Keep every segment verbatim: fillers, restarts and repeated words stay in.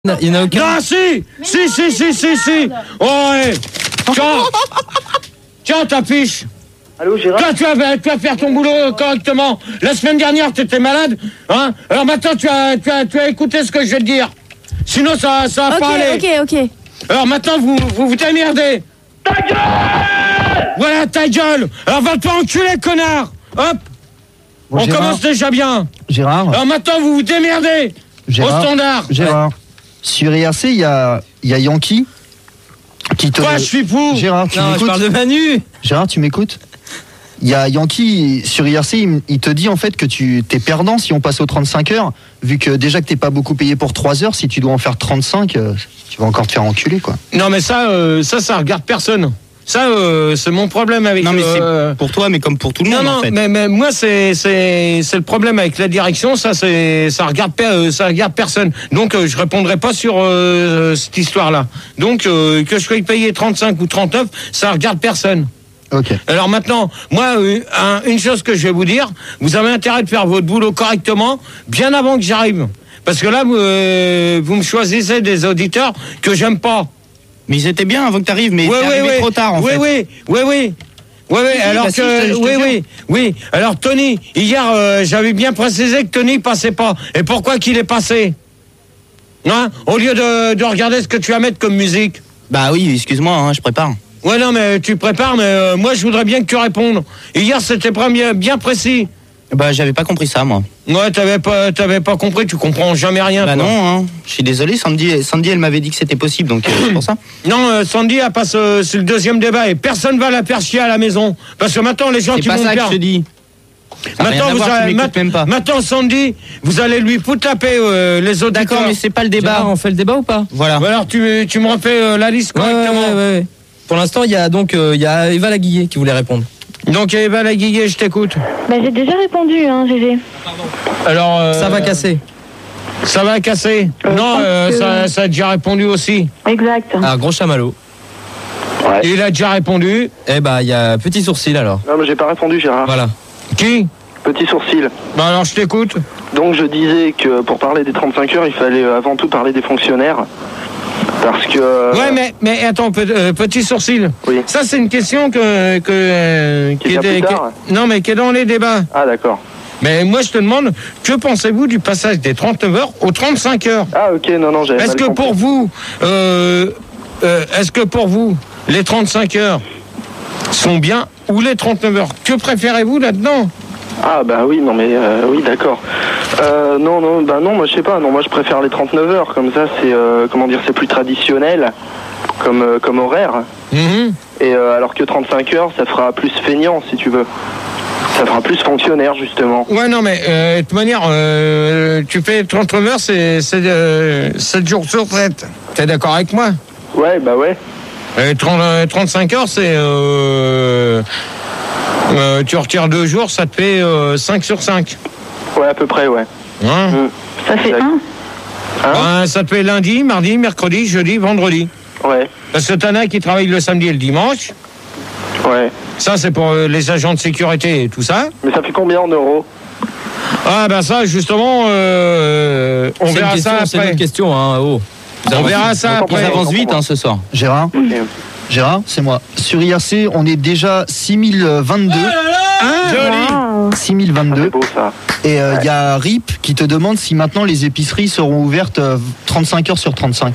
Il n'y en a aucun. Non, si Si, si, si, si, si Oh, ouais Tiens Tiens, ta fiche. Allô, Gérard? Toi, tu vas, tu vas faire ton boulot correctement. La semaine dernière, tu étais malade, hein? Alors maintenant, tu as, tu, as, tu as écouté ce que je vais te dire. Sinon, ça, ça va Ok, pas aller. ok, ok. Alors maintenant, vous vous, vous démerdez. Ta gueule! Voilà, ta gueule. Alors va te faire enculer, connard. Hop. Bon, On Gérard. commence déjà bien. Gérard, Alors maintenant, vous vous démerdez. Gérard, Au standard. Gérard. Sur I R C, il y a, il y a Yankee qui te... Quoi, je suis fou. Gérard, tu Non, je m'écoutes parle de Manu. Gérard, tu m'écoutes? Il y a Yankee sur I R C, il, il te dit en fait que tu t'es perdant si on passe aux trente-cinq heures, vu que déjà que t'es pas beaucoup payé pour trois heures, si tu dois en faire trente-cinq, euh, tu vas encore te faire enculer, quoi. Non, mais ça, euh, ça, ça regarde personne. Ça, euh, c'est mon problème avec... Non mais euh, c'est pour toi, mais comme pour tout le Non, monde non, en fait. mais, mais moi, c'est, c'est, c'est le problème avec la direction, ça, c'est, ça regarde, per- euh, ça regarde personne. Donc, euh, je répondrai pas sur euh, cette histoire-là. Donc, euh, que je sois payé trente-cinq ou trente-neuf, ça regarde personne. Ok. Alors maintenant, moi, euh, un- une chose que je vais vous dire, vous avez intérêt de faire votre boulot correctement, bien avant que j'arrive. Parce que là, vous, euh, vous me choisissez des auditeurs que j'aime pas. Mais ils étaient bien avant que t'arrives, mais Oui, t'es oui, arrivé oui. trop tard en oui, fait. Oui, oui, oui, oui, oui. Alors bah si, que, je te- je te oui, jure. oui, oui. Alors Tony, hier, euh, j'avais bien précisé que Tony passait pas. Et pourquoi qu'il est passé? Hein? Au lieu de, de regarder ce que tu vas mettre comme musique. Bah oui, excuse-moi, hein, je prépare. Ouais, non, mais tu prépares, mais euh, moi, je voudrais bien que tu répondes. Et hier, c'était bien, bien précis. Bah j'avais pas compris ça moi. Ouais, t'avais pas, t'avais pas compris, tu comprends jamais rien. Bah toi. non, hein. Je suis désolé, Sandy, Sandy elle m'avait dit que c'était possible, donc euh, c'est pour ça. Non, euh, Sandy, elle passe, euh, c'est le deuxième débat et personne va la faire chier à la maison. Parce que maintenant, les gens C'est qui pas vont ça que faire... je te dis. Ça a rien Maintenant, à vous voir, tu allez- m'écoutes mat- même pas. maintenant, Sandy, vous allez lui foutre la paix, euh, les auditeurs. D'accord, mais c'est pas le débat. Gérard, on fait le débat ou pas? Voilà. Ou alors, tu, tu me refais euh, la liste Ouais, ouais, correctement. ouais, ouais, ouais. Pour l'instant, il y a donc euh, il y a Eva Laguillet qui voulait répondre. Donc, Eva Laguillet, je t'écoute. Bah, j'ai déjà répondu, hein, Gégé. Alors, euh, Ça va casser. Ça va casser. Euh, non, je euh, pense que- ça, ça a déjà répondu aussi. Exact. Ah, gros chamallow. Ouais. Il a déjà répondu. Eh bah, il y a petit sourcil alors. Non, mais j'ai pas répondu, Gérard. Voilà. Qui? Petit sourcil. Bah alors, je t'écoute. Donc, je disais que pour parler des trente-cinq heures, il fallait euh, avant tout parler des fonctionnaires. Parce que... euh, Ouais, mais, mais attends, pe- euh, petit sourcil. Oui. Ça, c'est une question que... que euh, Qui vient est- plus qui- tard. non, mais qui est dans les débats. Ah, d'accord. Mais moi, je te demande, que pensez-vous du passage des trente-neuf heures aux trente-cinq heures? Ah, ok, non, non, j'avais Est-ce mal que compris. pour vous, euh, euh, est-ce que pour vous, les trente-cinq heures sont bien ou les trente-neuf heures? Que préférez-vous là-dedans? Ah, bah oui, non, mais euh, oui, d'accord. Euh, non, non, bah non, moi, je sais pas. Non, moi, je préfère les trente-neuf heures. Comme ça, c'est, euh, comment dire, c'est plus traditionnel comme, euh, comme horaire. Mhm. Et euh, alors que trente-cinq heures, ça fera plus feignant, si tu veux. Ça fera plus fonctionnaire, justement. Ouais, non, mais euh, de toute manière, euh, tu fais trente-neuf heures, c'est c'est, euh, sept jours sur sept. T'es d'accord avec moi? Ouais, bah ouais. Et trente, euh, trente-cinq heures, c'est... Euh, euh, tu retires deux jours, ça te fait euh, cinq sur cinq. Ouais, à peu près, ouais. Hein? Mm. Ça fait Exact. un. Hein? Ben, ça te fait lundi, mardi, mercredi, jeudi, vendredi. Ouais, Parce que t'en as qui travaillent le samedi et le dimanche. ouais. Ça, c'est pour euh, les agents de sécurité et tout ça. Mais ça fait combien en euros? Ah, ben ça, justement, euh, on C'est une verra question, ça c'est après. une question, hein. Oh. On verra ça On On après. avance vite hein, ce soir. Gérard, Ok. Gérard, c'est moi. Sur I R C, on est déjà six mille vingt-deux. Hein? Waouh. six mille Ah, vingt-deux. c'est beau, ça. Et euh, il y a R I P qui te demande si maintenant les épiceries seront ouvertes euh, trente-cinq heures sur trente-cinq.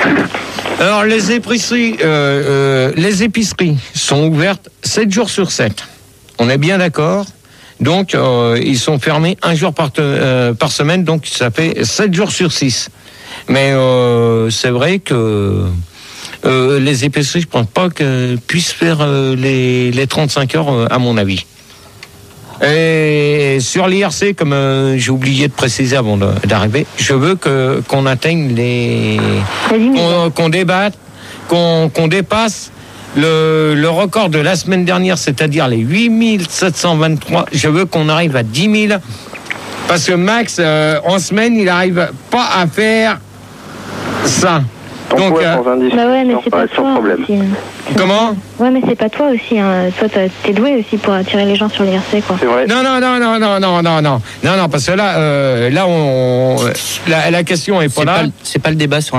Alors, les épiceries, euh, euh, les épiceries sont ouvertes sept jours sur sept. On est bien d'accord. Donc, euh, ils sont fermés un jour par, te- euh, par semaine, donc ça fait sept jours sur six. Mais euh, c'est vrai que euh, les épiceries, je ne pense pas qu'elles puissent faire euh, les, les trente-cinq heures, euh, à mon avis. Et sur l'I R C, comme euh, j'ai oublié de préciser avant de- d'arriver, je veux que qu'on atteigne les... La limite. qu'on qu'on débatte, qu'on qu'on dépasse le, le record de la semaine dernière, c'est-à-dire les huit mille sept cent vingt-trois. Je veux qu'on arrive à dix mille. Parce que Max, euh, en semaine, il n'arrive pas à faire ça. On Donc, pourrait euh, sans indiscrétion, Bah ouais, mais c'est pas ouais, sans toi problème. aussi. Comment? Ouais, mais c'est pas toi aussi. Hein. Toi, t'as- t'es doué aussi pour attirer les gens sur l'I R C, quoi. C'est vrai. Non, non, non, non, non, non, non, non, non, non, parce que là, euh, là, on, la, la question est pas C'est là. pas, le- c'est pas le débat sur